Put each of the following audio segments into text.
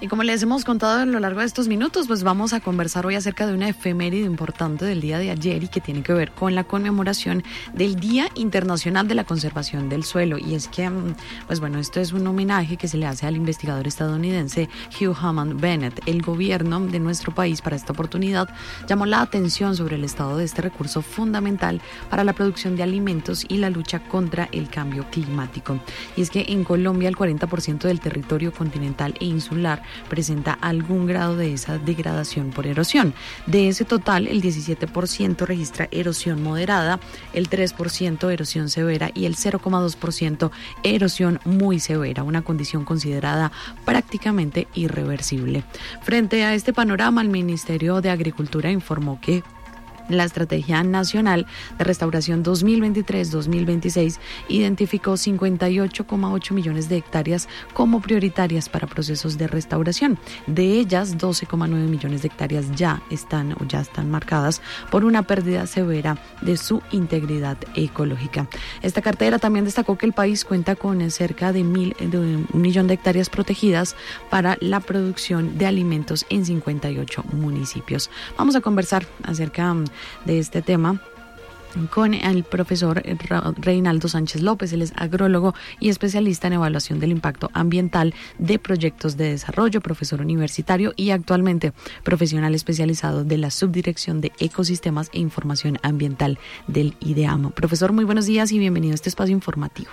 Y como les hemos contado a lo largo de estos minutos, pues vamos a conversar hoy acerca de una efeméride importante del día de ayer y que tiene que ver con la conmemoración del Día Internacional de la Conservación del Suelo. Y es que, pues bueno, esto es un homenaje que se le hace al investigador estadounidense Hugh Hammond Bennett. El gobierno de nuestro país para esta oportunidad llamó la atención sobre el estado de este recurso fundamental para la producción de alimentos y la lucha contra el cambio climático. Y es que en Colombia el 40% del territorio continental e insular presenta algún grado de esa degradación por erosión. De ese total, el 17% registra erosión moderada, el 3% erosión severa y el 0,2% erosión muy severa, una condición considerada prácticamente irreversible. Frente a este panorama, el Ministerio de Agricultura informó que la Estrategia Nacional de Restauración 2023-2026 identificó 58,8 millones de hectáreas como prioritarias para procesos de restauración. De ellas, 12,9 millones de hectáreas ya están marcadas por una pérdida severa de su integridad ecológica. Esta cartera también destacó que el país cuenta con cerca de 1 millón de hectáreas protegidas para la producción de alimentos en 58 municipios. Vamos a conversar acerca de este tema con el profesor Reinaldo Sánchez López. Él es agrólogo y especialista en evaluación del impacto ambiental de proyectos de desarrollo, profesor universitario y actualmente profesional especializado de la Subdirección de Ecosistemas e Información Ambiental del IDEAM. Profesor, muy buenos días y bienvenido a este espacio informativo.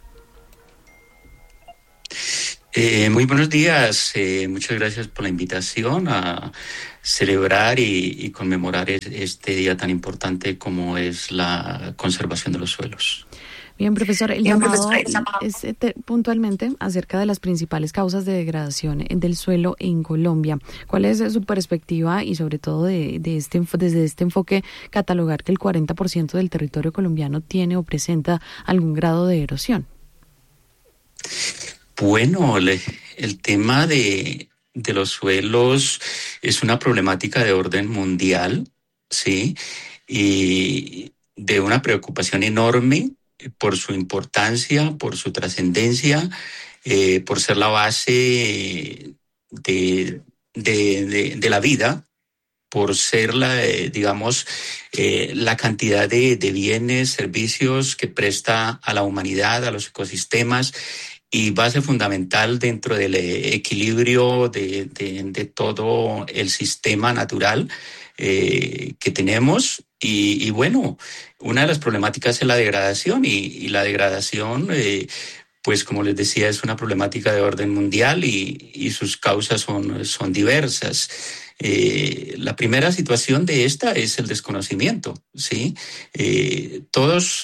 Muy buenos días, muchas gracias por la invitación a celebrar y conmemorar este día tan importante como es la conservación de los suelos. Bien, profesor, el llamado es puntualmente acerca de las principales causas de degradación del suelo en Colombia. ¿Cuál es su perspectiva y sobre todo desde este enfoque catalogar que el 40% del territorio colombiano tiene o presenta algún grado de erosión? Bueno, el tema de los suelos es una problemática de orden mundial, ¿sí? Y de una preocupación enorme por su importancia, por su trascendencia, por ser la base de la vida, por ser la cantidad de bienes, servicios que presta a la humanidad, a los ecosistemas, y base fundamental dentro del equilibrio de todo el sistema natural que tenemos. Y bueno, una de las problemáticas es la degradación y la degradación, pues como les decía, es una problemática de orden mundial y sus causas son diversas. La primera situación de esta es el desconocimiento, ¿sí? Todos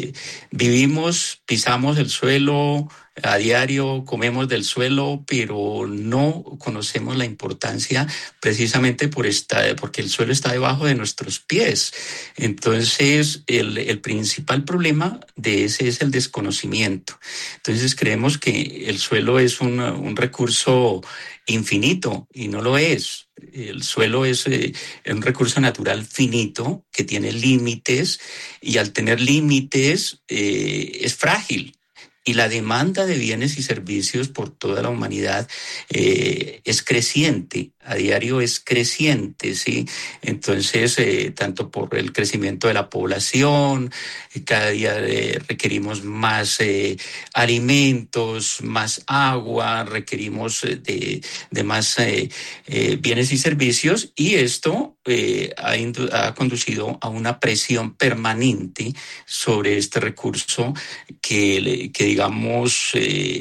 pisamos el suelo a diario, comemos del suelo, pero no conocemos la importancia precisamente porque el suelo está debajo de nuestros pies. Entonces, el principal problema de ese es el desconocimiento. Entonces, creemos que el suelo es un recurso infinito y no lo es. El suelo es un recurso natural finito que tiene límites y al tener límites es frágil. Y la demanda de bienes y servicios por toda la humanidad es creciente, a diario es creciente, ¿sí? Entonces, tanto por el crecimiento de la población, cada día requerimos más alimentos, más agua, requerimos de más bienes y servicios, y esto ha conducido a una presión permanente sobre este recurso que digamos,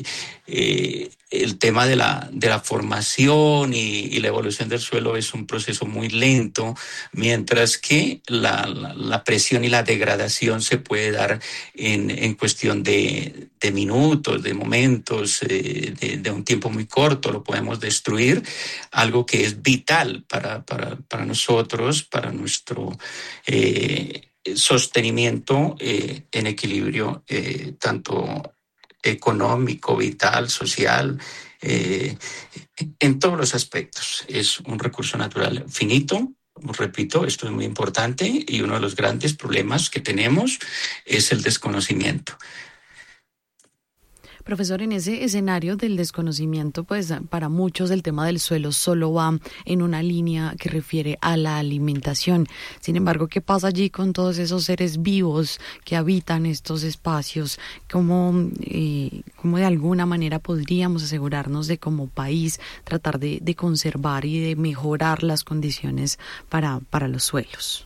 el tema de la formación y la evolución del suelo es un proceso muy lento, mientras que la presión y la degradación se puede dar en cuestión de minutos, de momentos, de un tiempo muy corto. Lo podemos destruir, algo que es vital para nosotros, para nuestro sostenimiento en equilibrio, tanto económico, vital, social, en todos los aspectos. Es un recurso natural finito. Repito, esto es muy importante y uno de los grandes problemas que tenemos es el desconocimiento. Profesor, en ese escenario del desconocimiento, pues para muchos el tema del suelo solo va en una línea que refiere a la alimentación. Sin embargo, ¿qué pasa allí con todos esos seres vivos que habitan estos espacios? ¿Cómo de alguna manera podríamos asegurarnos de como país tratar de conservar y de mejorar las condiciones para los suelos?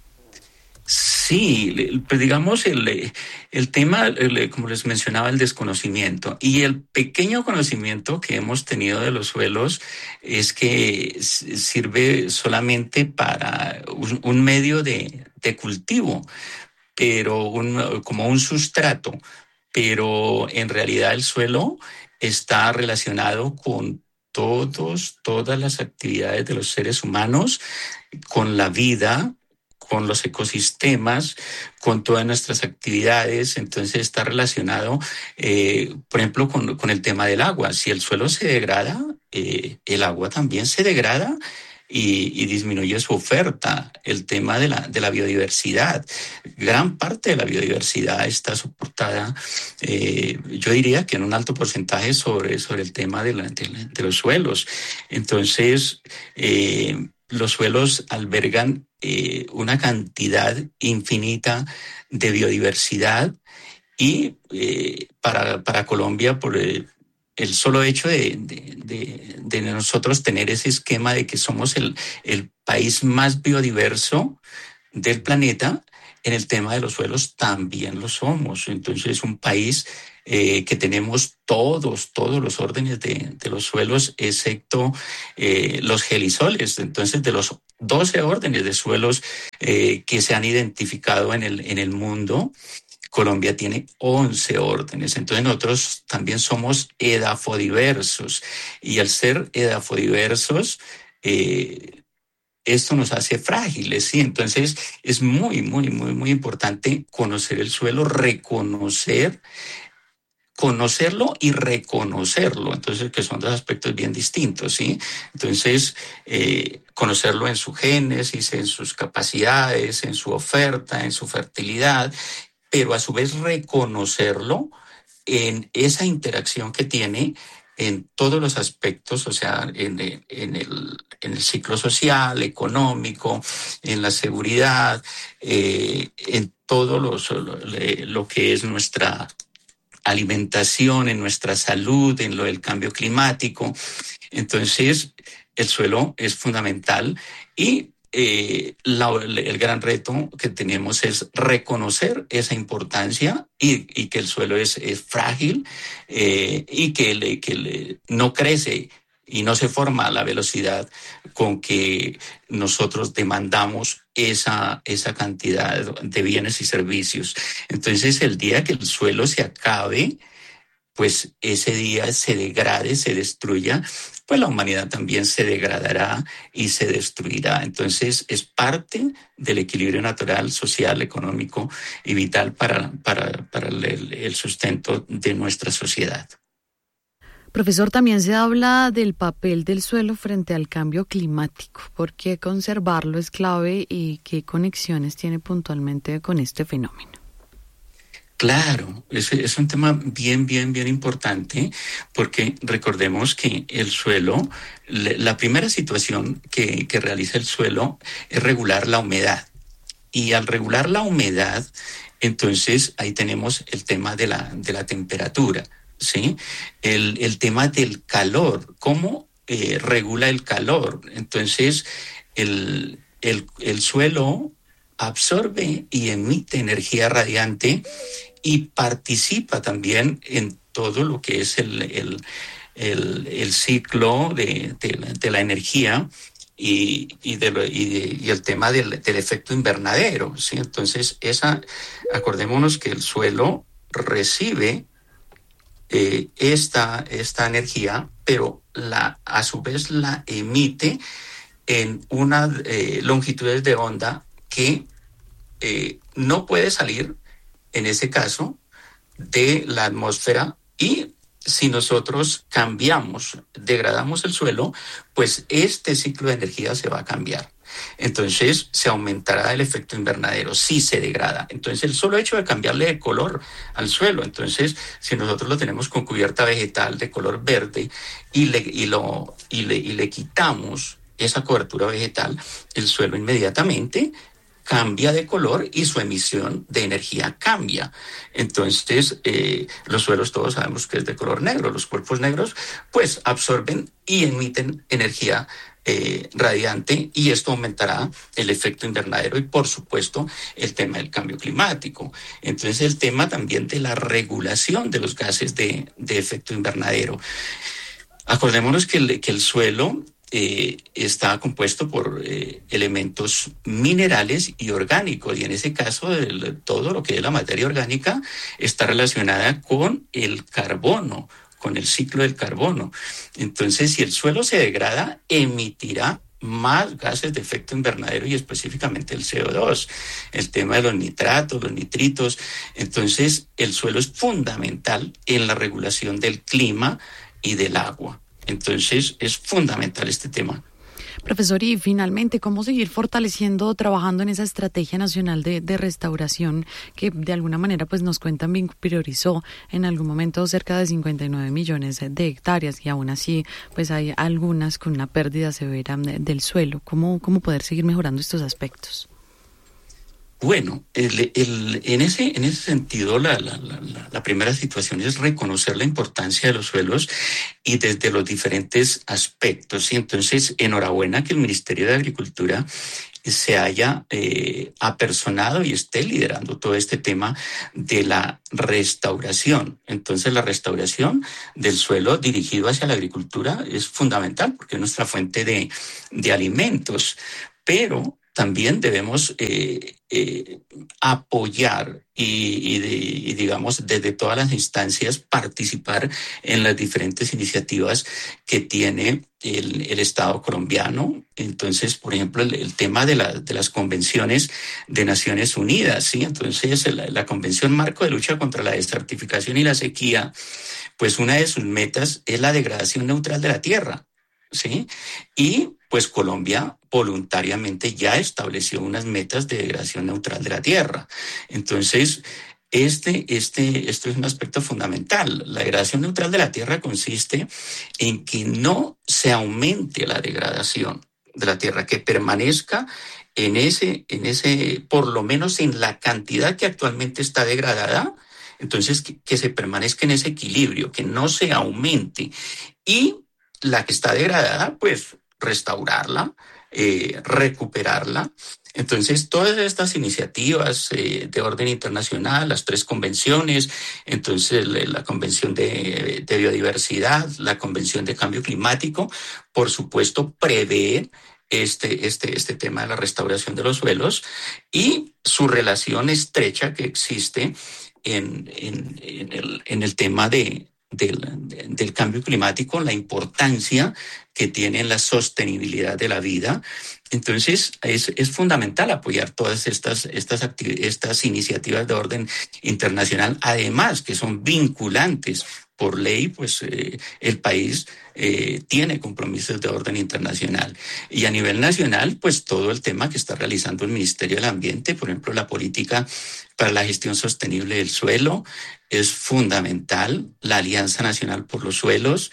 Sí, pues digamos el tema, como les mencionaba, el desconocimiento y el pequeño conocimiento que hemos tenido de los suelos es que sirve solamente para un medio de cultivo, pero como un sustrato, pero en realidad el suelo está relacionado con todas las actividades de los seres humanos, con la vida, con los ecosistemas, con todas nuestras actividades. Entonces está relacionado, por ejemplo, con el tema del agua. Si el suelo se degrada, el agua también se degrada y disminuye su oferta. El tema de la biodiversidad. Gran parte de la biodiversidad está soportada, yo diría que en un alto porcentaje sobre el tema de los suelos. Entonces, los suelos albergan una cantidad infinita de biodiversidad y para Colombia, por el solo hecho de nosotros tener ese esquema de que somos el país más biodiverso del planeta, en el tema de los suelos también lo somos. Entonces es un país que tenemos todos los órdenes de los suelos, excepto los gelisoles. Entonces, de los 12 órdenes de suelos que se han identificado en el mundo, Colombia tiene 11 órdenes. Entonces nosotros también somos edafodiversos. Y al ser edafodiversos, esto nos hace frágiles, ¿sí? Entonces es muy importante conocer el suelo, conocerlo y reconocerlo. Entonces, que son dos aspectos bien distintos, ¿sí? Entonces, conocerlo en su génesis, en sus capacidades, en su oferta, en su fertilidad, pero a su vez reconocerlo en esa interacción que tiene en todos los aspectos, o sea, en el ciclo social, económico, en la seguridad, en todo lo que es nuestra alimentación, en nuestra salud, en lo del cambio climático. Entonces, el suelo es fundamental y el gran reto que tenemos es reconocer esa importancia y que el suelo es frágil y que no crece y no se forma a la velocidad con que nosotros demandamos esa cantidad de bienes y servicios. Entonces, el día que el suelo se acabe, pues ese día se degrade, se destruya, pues la humanidad también se degradará y se destruirá. Entonces es parte del equilibrio natural, social, económico y vital para el sustento de nuestra sociedad. Profesor, también se habla del papel del suelo frente al cambio climático. ¿Por qué conservarlo es clave y qué conexiones tiene puntualmente con este fenómeno? Claro, es un tema bien importante porque recordemos que el suelo, la primera situación que realiza el suelo es regular la humedad. Y al regular la humedad, entonces ahí tenemos el tema de la temperatura, ¿sí? El tema del calor, ¿cómo regula el calor? Entonces el suelo absorbe y emite energía radiante y participa también en todo lo que es el ciclo de la energía y el tema del efecto invernadero, ¿sí? Entonces, acordémonos que el suelo recibe esta energía, pero a su vez la emite en unas longitudes de onda que no puede salir, en ese caso, de la atmósfera, y si nosotros degradamos el suelo, pues este ciclo de energía se va a cambiar. entonces se aumentará el efecto invernadero si se degrada. Entonces el solo hecho de cambiarle de color al suelo, entonces si nosotros lo tenemos con cubierta vegetal de color verde y le quitamos esa cobertura vegetal, el suelo inmediatamente cambia de color y su emisión de energía cambia. Entonces, los suelos todos sabemos que es de color negro. Los cuerpos negros, pues, absorben y emiten energía radiante, y esto aumentará el efecto invernadero y, por supuesto, el tema del cambio climático. Entonces, el tema también de la regulación de los gases de efecto invernadero. Acordémonos que el suelo está compuesto por elementos minerales y orgánicos, y en ese caso todo lo que es la materia orgánica está relacionada con el carbono, con el ciclo del carbono. Entonces, si el suelo se degrada, emitirá más gases de efecto invernadero, y específicamente el CO2, el tema de los nitratos, los nitritos. Entonces, el suelo es fundamental en la regulación del clima y del agua. Entonces, es fundamental este tema. Profesor, y finalmente, ¿cómo seguir fortaleciendo, trabajando en esa estrategia nacional de restauración que de alguna manera pues nos cuentan bien priorizó en algún momento cerca de 59 millones de hectáreas, y aún así pues hay algunas con una pérdida severa del suelo? ¿Cómo poder seguir mejorando estos aspectos? Bueno, en ese sentido, la primera situación es reconocer la importancia de los suelos y desde los diferentes aspectos. Y entonces, enhorabuena que el Ministerio de Agricultura se haya apersonado y esté liderando todo este tema de la restauración. Entonces, la restauración del suelo dirigido hacia la agricultura es fundamental porque es nuestra fuente de alimentos, pero también debemos apoyar y digamos, desde todas las instancias, participar en las diferentes iniciativas que tiene el Estado colombiano. Entonces, por ejemplo, el tema de las convenciones de Naciones Unidas, ¿sí? Entonces, la Convención Marco de Lucha contra la Desertificación y la Sequía, pues una de sus metas es la degradación neutral de la tierra, ¿sí? Y pues Colombia voluntariamente ya estableció unas metas de degradación neutral de la tierra. Entonces, esto es un aspecto fundamental. La degradación neutral de la tierra consiste en que no se aumente la degradación de la tierra, que permanezca en ese, por lo menos en la cantidad que actualmente está degradada. Entonces, que se permanezca en ese equilibrio, que no se aumente. Y la que está degradada, pues restaurarla, recuperarla. Entonces, todas estas iniciativas de orden internacional, las 3 convenciones, entonces la Convención de Biodiversidad, la Convención de Cambio Climático, por supuesto, prevé este tema de la restauración de los suelos y su relación estrecha que existe en el tema del cambio climático, la importancia que tiene en la sostenibilidad de la vida. Entonces, es fundamental apoyar todas estas iniciativas de orden internacional, además que son vinculantes por ley, pues el país tiene compromisos de orden internacional. Y a nivel nacional, pues todo el tema que está realizando el Ministerio del Ambiente, por ejemplo, la política para la gestión sostenible del suelo, es fundamental. La Alianza Nacional por los Suelos,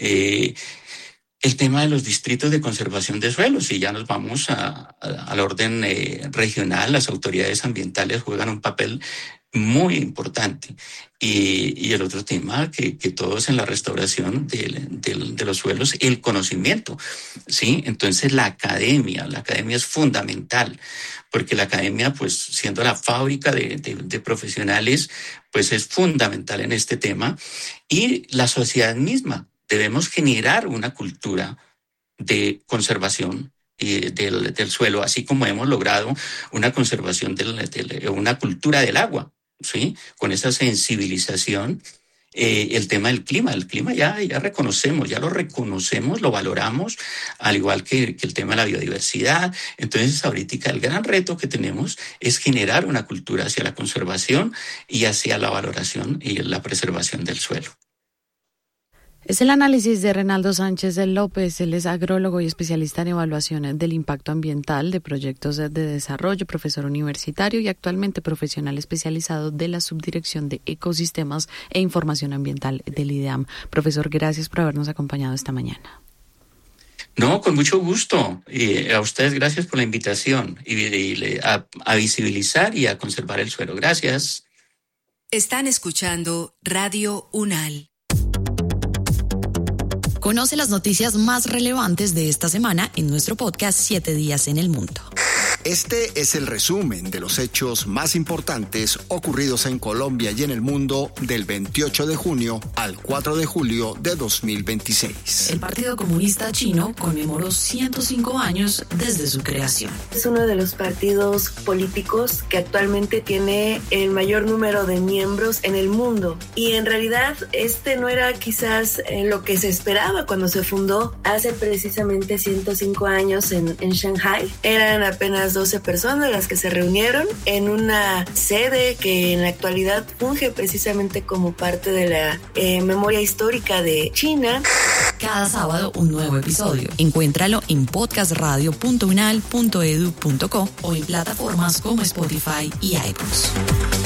el tema de los distritos de conservación de suelos, y ya nos vamos al orden regional. Las autoridades ambientales juegan un papel muy importante. Y el otro tema que todos en la restauración de los suelos, el conocimiento, ¿sí? Entonces la academia es fundamental, porque la academia, pues siendo la fábrica de profesionales, pues es fundamental en este tema. Y la sociedad misma, debemos generar una cultura de conservación del suelo, así como hemos logrado una conservación una cultura del agua, ¿sí? Con esa sensibilización. El tema del clima, ya lo reconocemos, lo valoramos, al igual que el tema de la biodiversidad. Entonces, ahorita el gran reto que tenemos es generar una cultura hacia la conservación y hacia la valoración y la preservación del suelo. Es el análisis de Reinaldo Sánchez López. Él es agrólogo y especialista en evaluación del impacto ambiental de proyectos de desarrollo, profesor universitario y actualmente profesional especializado de la Subdirección de Ecosistemas e Información Ambiental del IDEAM. Profesor, gracias por habernos acompañado esta mañana. No, con mucho gusto. Y a ustedes gracias por la invitación y a visibilizar y a conservar el suelo. Gracias. Están escuchando Radio UNAL. Conoce las noticias más relevantes de esta semana en nuestro podcast 7 días en el mundo. Este es el resumen de los hechos más importantes ocurridos en Colombia y en el mundo del 28 de junio al 4 de julio de 2026. El Partido Comunista Chino conmemoró 105 años desde su creación. Es uno de los partidos políticos que actualmente tiene el mayor número de miembros en el mundo. Y en realidad este no era quizás lo que se esperaba cuando se fundó hace precisamente 105 años en Shanghái. Eran apenas 12 personas las que se reunieron en una sede que en la actualidad funge precisamente como parte de la memoria histórica de China. Cada sábado un nuevo episodio. Encuéntralo en podcastradio.unal.edu.co o en plataformas como Spotify y iVoox.